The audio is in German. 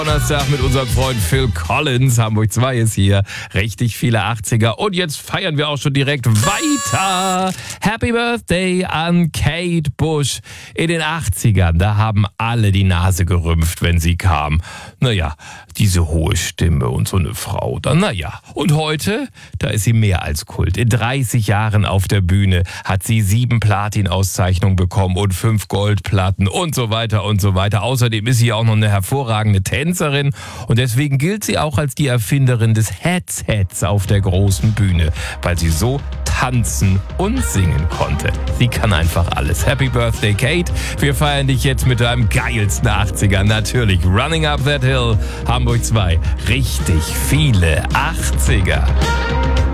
Donnerstag mit unserem Freund Phil Collins. Hamburg 2 ist hier. Richtig viele 80er. Und jetzt feiern wir auch schon direkt weiter. Happy Birthday an Kate Bush. In den 80ern, da haben alle die Nase gerümpft, wenn sie kam. Naja, diese hohe Stimme und so eine Frau. Dann naja. Und heute, da ist sie mehr als Kult. In 30 Jahren auf der Bühne hat sie 7 Platin-Auszeichnungen bekommen und 5 Goldplatten und so weiter und so weiter. Außerdem ist sie auch noch eine hervorragende Tänzerin und deswegen gilt sie auch als die Erfinderin des Headsets auf der großen Bühne, weil sie so tanzen und singen konnte. Sie kann einfach alles. Happy Birthday, Kate. Wir feiern dich jetzt mit deinem geilsten 80er. Natürlich Running Up That Hill, Hamburg 2. Richtig viele 80er.